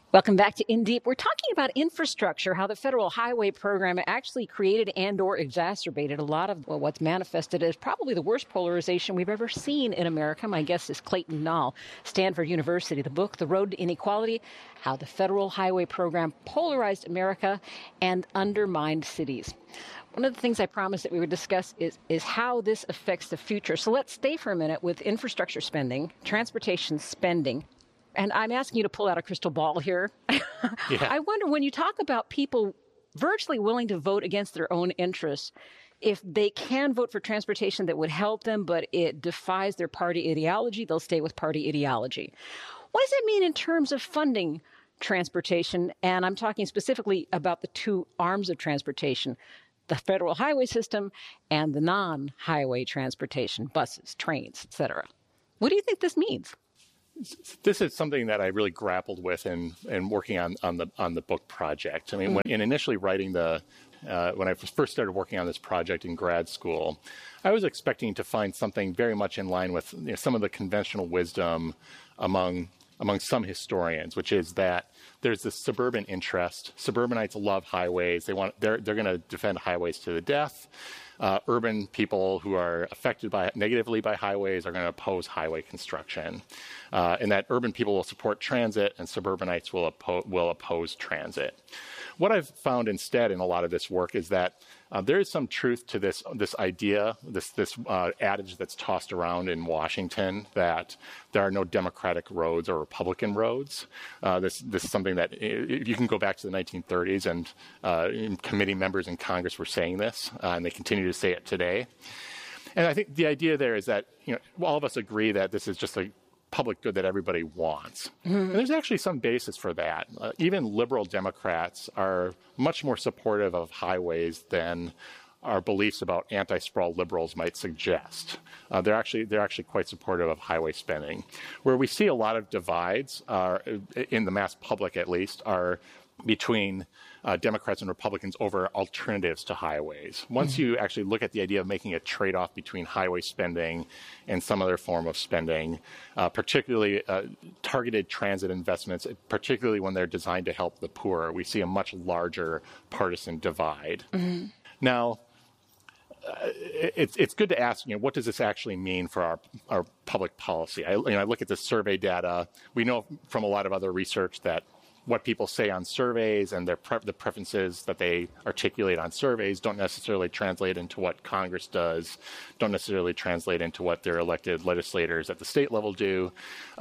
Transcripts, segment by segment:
Welcome back to In Deep. We're talking about infrastructure, how the federal highway program actually created and or exacerbated a lot of what's manifested as probably the worst polarization we've ever seen in America. My guest is Clayton Nall, Stanford University. The book, The Road to Inequality, How the Federal Highway Program Polarized America and Undermined Cities. One of the things I promised that we would discuss is how this affects the future. So let's stay for a minute with infrastructure spending, transportation spending. And I'm asking you to pull out a crystal ball here. Yeah. I wonder, when you talk about people virtually willing to vote against their own interests, if they can vote for transportation that would help them, but it defies their party ideology, they'll stay with party ideology. What does it mean in terms of funding transportation? And I'm talking specifically about the two arms of transportation, the federal highway system and the non-highway transportation, buses, trains, et cetera. What do you think this means? This is something that I really grappled with in working on the book project. I mean, when initially writing when I first started working on this project in grad school, I was expecting to find something very much in line with some of the conventional wisdom among some historians, which is that there's this suburban interest. Suburbanites love highways. They're going to defend highways to the death. Urban people who are affected negatively by highways are going to oppose highway construction, and that urban people will support transit and suburbanites will oppose transit. What I've found instead in a lot of this work is that there is some truth to this idea, this adage that's tossed around in Washington that there are no Democratic roads or Republican roads. This is something that you can go back to the 1930s, and committee members in Congress were saying this, and they continue to say it today. And I think the idea there is that all of us agree that this is just a public good that everybody wants. Mm-hmm. And there's actually some basis for that. Even liberal Democrats are much more supportive of highways than our beliefs about anti-sprawl liberals might suggest. They're actually quite supportive of highway spending. Where we see a lot of divides, in the mass public at least, are between Democrats and Republicans over alternatives to highways. Once you actually look at the idea of making a trade-off between highway spending and some other form of spending, particularly targeted transit investments, particularly when they're designed to help the poor, we see a much larger partisan divide. Mm-hmm. Now, it's good to ask, what does this actually mean for our public policy? I look at the survey data. We know from a lot of other research that what people say on surveys and the preferences that they articulate on surveys don't necessarily translate into what Congress does, don't necessarily translate into what their elected legislators at the state level do.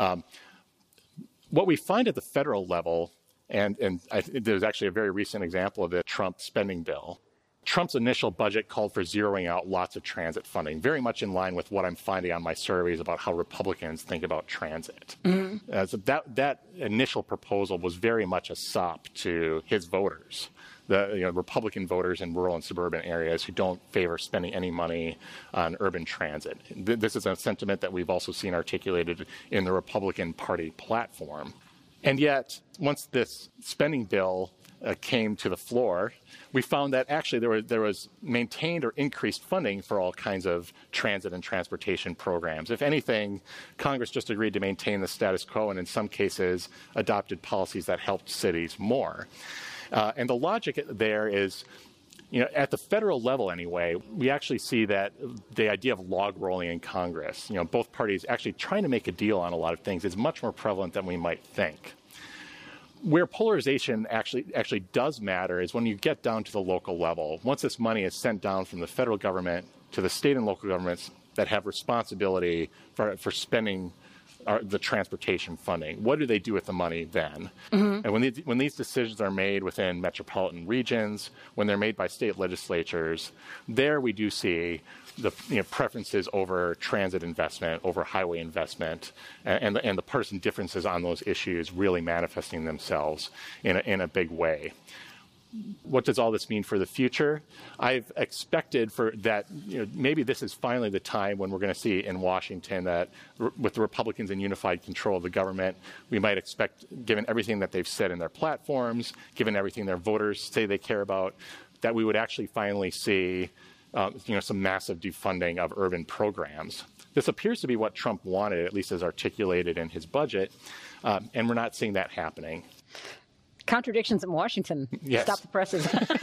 What we find at the federal level, and there's actually a very recent example of the Trump spending bill. Trump's initial budget called for zeroing out lots of transit funding, very much in line with what I'm finding on my surveys about how Republicans think about transit. Mm-hmm. So that initial proposal was very much a sop to his voters, the Republican voters in rural and suburban areas who don't favor spending any money on urban transit. This is a sentiment that we've also seen articulated in the Republican Party platform. And yet, once this spending bill came to the floor, we found that actually there was maintained or increased funding for all kinds of transit and transportation programs. If anything, Congress just agreed to maintain the status quo and in some cases adopted policies that helped cities more. And the logic there is, at the federal level anyway, we actually see that the idea of log rolling in Congress, both parties actually trying to make a deal on a lot of things, is much more prevalent than we might think. Where polarization actually does matter is when you get down to the local level. Once this money is sent down from the federal government to the state and local governments that have responsibility for spending the transportation funding, what do they do with the money then? Mm-hmm. And when these decisions are made within metropolitan regions, when they're made by state legislatures, there we do see the preferences over transit investment, over highway investment, and the partisan differences on those issues really manifesting themselves in a big way. What does all this mean for the future? I've expected that maybe this is finally the time when we're going to see in Washington that with the Republicans in unified control of the government, we might expect, given everything that they've said in their platforms, given everything their voters say they care about, that we would actually finally see some massive defunding of urban programs. This appears to be what Trump wanted, at least as articulated in his budget, and we're not seeing that happening. Contradictions in Washington. Yes. Stop the presses.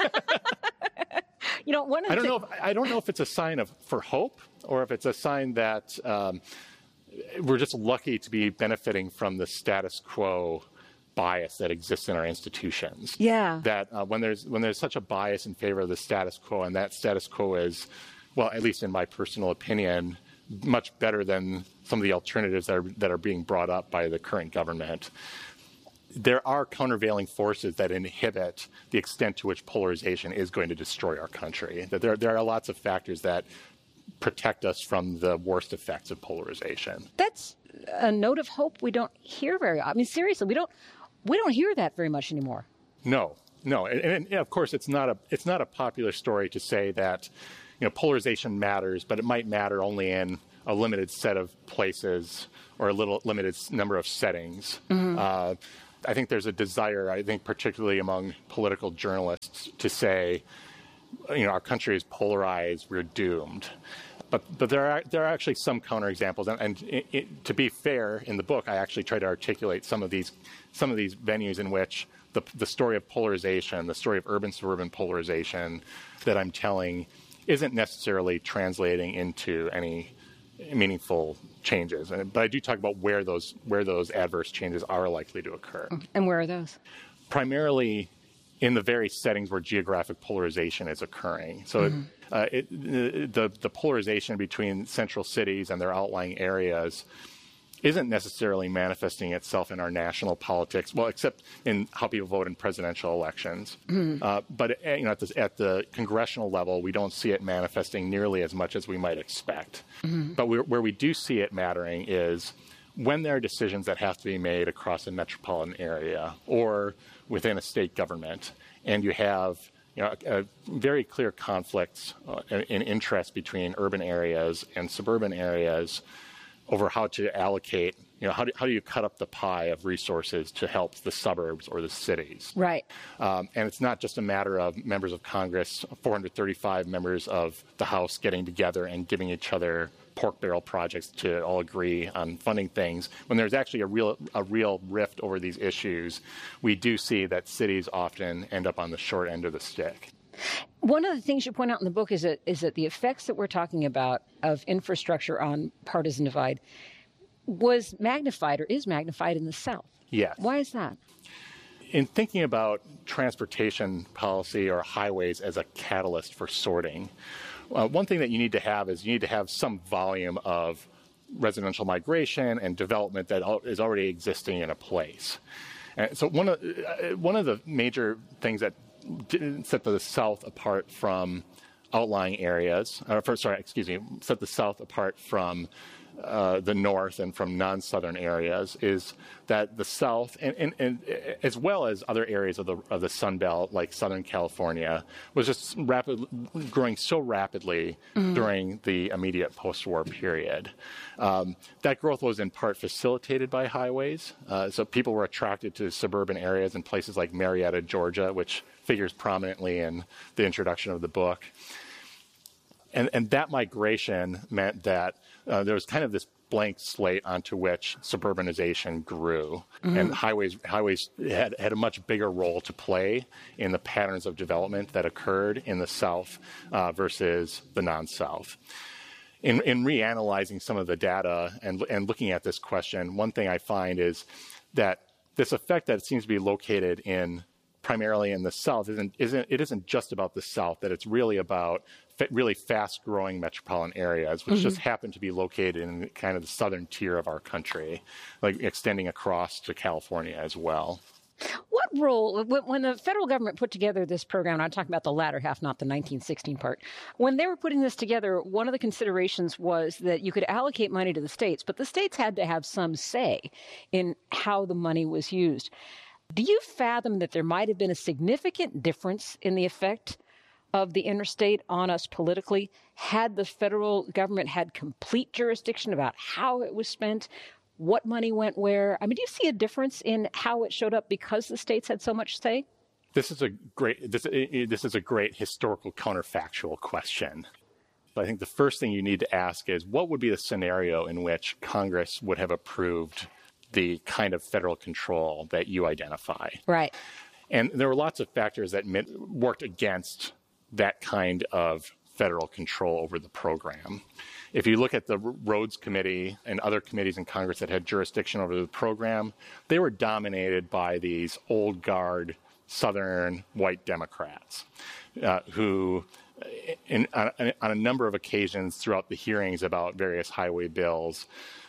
One of the I don't know if it's a sign for hope or if it's a sign that we're just lucky to be benefiting from the status quo bias that exists in our institutions. Yeah. That when there's such a bias in favor of the status quo, and that status quo is, well, at least in my personal opinion, much better than some of the alternatives that are being brought up by the current government. There are countervailing forces that inhibit the extent to which polarization is going to destroy our country. That there are lots of factors that protect us from the worst effects of polarization. That's a note of hope we don't hear very often. I mean, seriously, we don't hear that very much anymore. No, and of course, it's not a popular story to say that polarization matters, but it might matter only in a limited set of places or a limited number of settings. Mm-hmm. I think there's a desire, particularly among political journalists, to say, our country is polarized, we're doomed. But there are actually some counterexamples, and to be fair, in the book, I actually try to articulate some of these venues in which the story of polarization, the story of urban-suburban polarization that I'm telling, isn't necessarily translating into any meaningful changes. But I do talk about where those adverse changes are likely to occur. And where are those? Primarily in the very settings where geographic polarization is occurring. So the polarization between central cities and their outlying areas isn't necessarily manifesting itself in our national politics, well, except in how people vote in presidential elections. But at the congressional level, we don't see it manifesting nearly as much as we might expect. But where we do see it mattering is when there are decisions that have to be made across a metropolitan area or within a state government, and you have very clear conflicts in interest between urban areas and suburban areas over how to allocate, how do you cut up the pie of resources to help the suburbs or the cities? Right. And it's not just a matter of members of Congress, 435 members of the House getting together and giving each other pork barrel projects to all agree on funding things. When there's actually a real rift over these issues, we do see that cities often end up on the short end of the stick. One of the things you point out in the book is that the effects that we're talking about of infrastructure on partisan divide was magnified or is magnified in the South. Yes. Why is that? In thinking about transportation policy or highways as a catalyst for sorting, one thing that you need to have some volume of residential migration and development that is already existing in a place. And so one of the major things that set the South apart from outlying areas, set the South apart from the North and from non-Southern areas is that the South, and as well as other areas of the Sun Belt, like Southern California, was just growing so rapidly during the immediate post-war period. That growth was in part facilitated by highways. So people were attracted to suburban areas in places like Marietta, Georgia, which figures prominently in the introduction of the book. And that migration meant that there was kind of this blank slate onto which suburbanization grew. And highways had a much bigger role to play in the patterns of development that occurred in the South versus the non-South. In reanalyzing some of the data and looking at this question, one thing I find is that this effect that seems to be located primarily in the South isn't just about the South, that it's really about really fast-growing metropolitan areas, which just happen to be located in kind of the southern tier of our country, like extending across to California as well. What role, when the federal government put together this program, and I'm talking about the latter half, not the 1916 part, when they were putting this together, one of the considerations was that you could allocate money to the states, but the states had to have some say in how the money was used. Do you fathom that there might have been a significant difference in the effect of the interstate on us politically had the federal government had complete jurisdiction about how it was spent, what money went where? I mean, do you see a difference in how it showed up because the states had so much say? This is a great historical counterfactual question. But I think the first thing you need to ask is, what would be the scenario in which Congress would have approved the kind of federal control that you identify. Right. And there were lots of factors that worked against that kind of federal control over the program. If you look at the Roads Committee and other committees in Congress that had jurisdiction over the program, they were dominated by these old guard Southern white Democrats who, on a number of occasions throughout the hearings about various highway bills,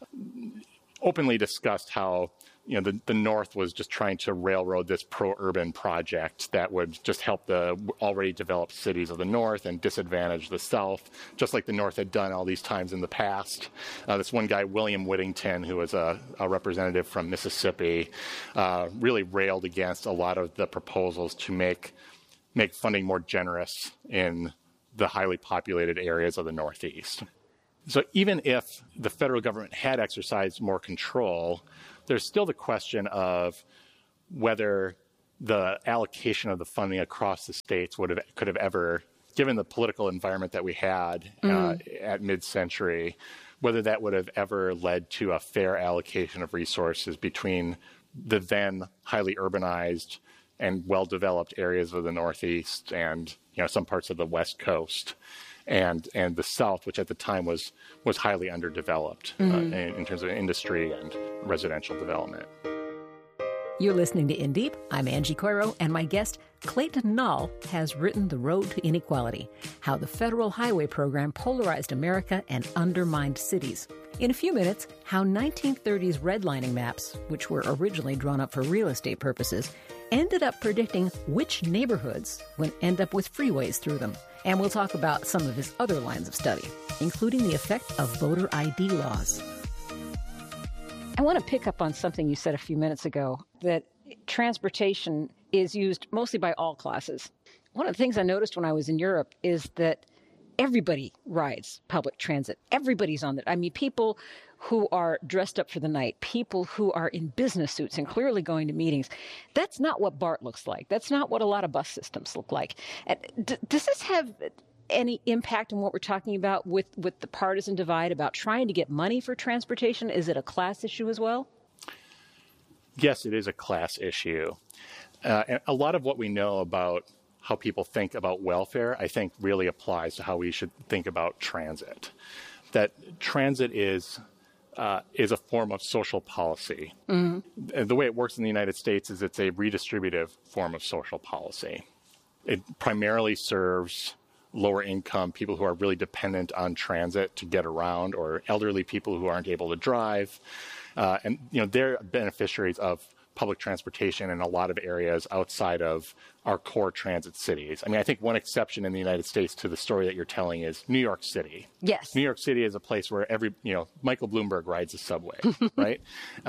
openly discussed how the North was just trying to railroad this pro-urban project that would just help the already developed cities of the North and disadvantage the South, just like the North had done all these times in the past. This one guy, William Whittington, who was a representative from Mississippi, really railed against a lot of the proposals to make funding more generous in the highly populated areas of the Northeast. So even if the federal government had exercised more control, there's still the question of whether the allocation of the funding across the states could have ever, given the political environment that we had at mid-century, whether that would have ever led to a fair allocation of resources between the then highly urbanized and well-developed areas of the Northeast and some parts of the West Coast. And the South, which at the time was highly underdeveloped in terms of industry and residential development. You're listening to In Deep. I'm Angie Coiro, and my guest, Clayton Null, has written The Road to Inequality, How the Federal Highway Program Polarized America and Undermined Cities. In a few minutes, how 1930s redlining maps, which were originally drawn up for real estate purposes, ended up predicting which neighborhoods would end up with freeways through them. And we'll talk about some of his other lines of study, including the effect of voter ID laws. I want to pick up on something you said a few minutes ago, that transportation is used mostly by all classes. One of the things I noticed when I was in Europe is that everybody rides public transit. Everybody's on it. I mean, people who are dressed up for the night, people who are in business suits and clearly going to meetings. That's not what BART looks like. That's not what a lot of bus systems look like. Does this have any impact on what we're talking about with the partisan divide about trying to get money for transportation? Is it a class issue as well? Yes, it is a class issue. And a lot of what we know about how people think about welfare, I think, really applies to how we should think about transit. That transit is a form of social policy. Mm-hmm. And the way it works in the United States is it's a redistributive form of social policy. It primarily serves lower income people who are really dependent on transit to get around, or elderly people who aren't able to drive. And they're beneficiaries of public transportation in a lot of areas outside of our core transit cities. I mean, I think one exception in the United States to the story that you're telling is New York City. Yes. New York City is a place where Michael Bloomberg rides the subway, right?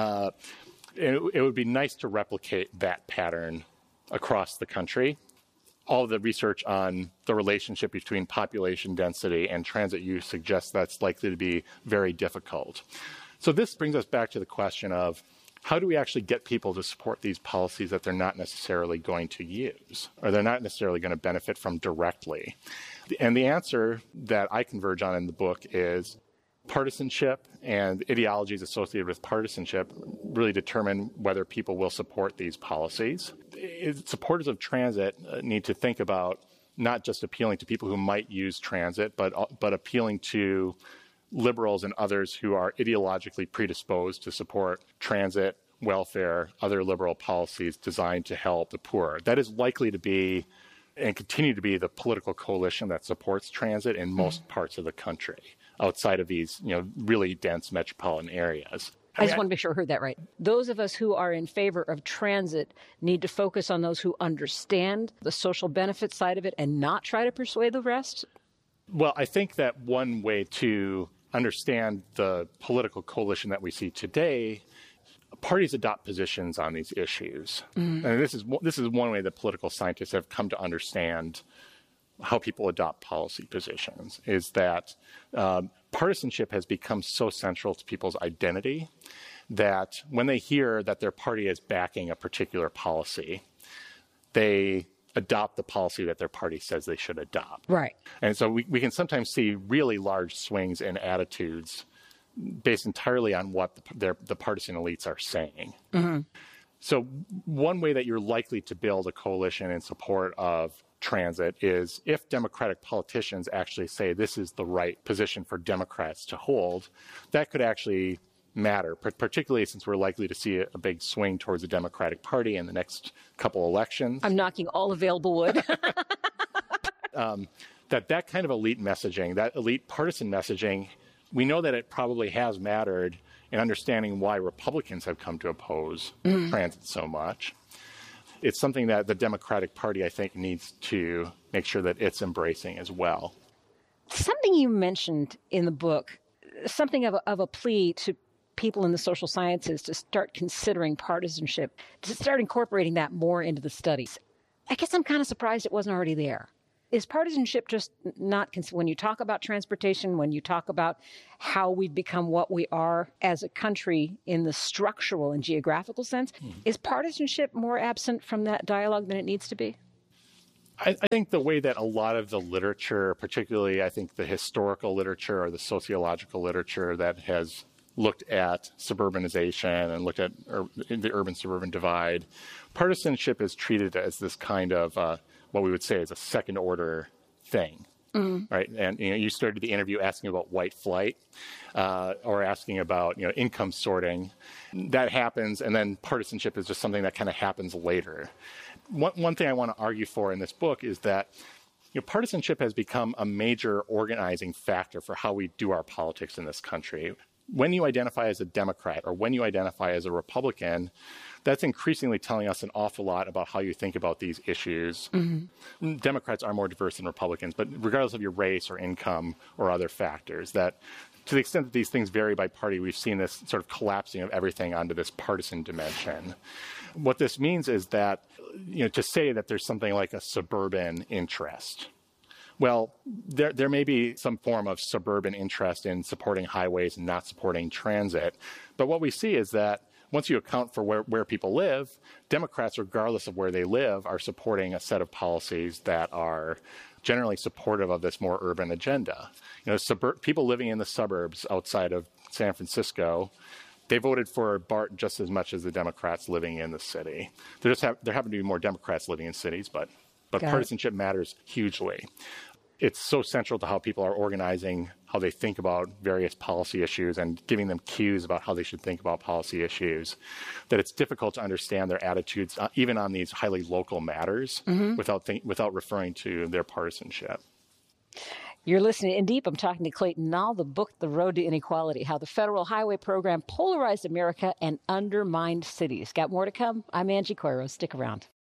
It would be nice to replicate that pattern across the country. All of the research on the relationship between population density and transit use suggests that's likely to be very difficult. So this brings us back to the question of, how do we actually get people to support these policies that they're not necessarily going to use, or they're not necessarily going to benefit from directly? And the answer that I converge on in the book is partisanship and ideologies associated with partisanship really determine whether people will support these policies. Supporters of transit need to think about not just appealing to people who might use transit, but appealing to liberals and others who are ideologically predisposed to support transit, welfare, other liberal policies designed to help the poor. That is likely to be and continue to be the political coalition that supports transit in most parts of the country, outside of these, really dense metropolitan areas. I just want to make sure I heard that right. Those of us who are in favor of transit need to focus on those who understand the social benefit side of it and not try to persuade the rest? Well, I think that one way to understand the political coalition that we see today, parties adopt positions on these issues. Mm. And this is one way that political scientists have come to understand how people adopt policy positions, is that partisanship has become so central to people's identity that when they hear that their party is backing a particular policy, they adopt the policy that their party says they should adopt. Right. And so we can sometimes see really large swings in attitudes based entirely on what the partisan elites are saying. Mm-hmm. So one way that you're likely to build a coalition in support of transit is if Democratic politicians actually say this is the right position for Democrats to hold, that could actually matter, particularly since we're likely to see a big swing towards the Democratic Party in the next couple elections. I'm knocking all available wood. That kind of elite messaging, that elite partisan messaging, we know that it probably has mattered in understanding why Republicans have come to oppose transit so much. It's something that the Democratic Party, I think, needs to make sure that it's embracing as well. Something you mentioned in the book, something of a plea to people in the social sciences to start considering partisanship, to start incorporating that more into the studies. I guess I'm kind of surprised it wasn't already there. Is partisanship just not, when you talk about transportation, when you talk about how we've become what we are as a country in the structural and geographical sense, is partisanship more absent from that dialogue than it needs to be? I think the way that a lot of the literature, particularly I think the historical literature or the sociological literature that has looked at suburbanization and looked at the urban-suburban divide, partisanship is treated as this kind of what we would say is a second-order thing, right? And you started the interview asking about white flight or asking about income sorting. That happens, and then partisanship is just something that kind of happens later. One thing I want to argue for in this book is that partisanship has become a major organizing factor for how we do our politics in this country. When you identify as a Democrat or when you identify as a Republican, that's increasingly telling us an awful lot about how you think about these issues. Mm-hmm. Democrats are more diverse than Republicans, but regardless of your race or income or other factors, that to the extent that these things vary by party, we've seen this sort of collapsing of everything onto this partisan dimension. What this means is that, to say that there's something like a suburban interest, well, there may be some form of suburban interest in supporting highways and not supporting transit. But what we see is that once you account for where people live, Democrats, regardless of where they live, are supporting a set of policies that are generally supportive of this more urban agenda. People living in the suburbs outside of San Francisco, they voted for BART just as much as the Democrats living in the city. There happen to be more Democrats living in cities, but partisanship matters hugely. It's so central to how people are organizing, how they think about various policy issues and giving them cues about how they should think about policy issues, that it's difficult to understand their attitudes, even on these highly local matters, without referring to their partisanship. You're listening to In Deep. I'm talking to Clayton Nall, the book, The Road to Inequality, How the Federal Highway Program Polarized America and Undermined Cities. Got more to come? I'm Angie Coiro. Stick around.